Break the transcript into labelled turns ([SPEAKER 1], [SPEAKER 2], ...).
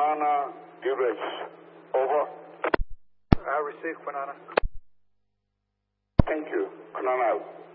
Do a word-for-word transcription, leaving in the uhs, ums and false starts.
[SPEAKER 1] Kwinana Gibbs. Over.
[SPEAKER 2] I received Kwinana.
[SPEAKER 1] Thank you. Kwinana out.